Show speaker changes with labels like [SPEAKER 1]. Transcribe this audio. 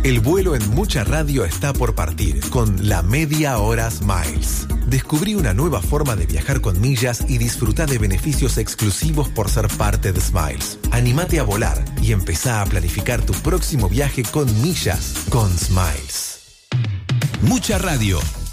[SPEAKER 1] El vuelo en Mucha Radio está por partir con la Media Hora Smiles. Descubrí una nueva forma de viajar con millas y disfruta de beneficios exclusivos por ser parte de Smiles. Anímate a volar y empezá a planificar tu próximo viaje con millas con Smiles.
[SPEAKER 2] Mucha Radio.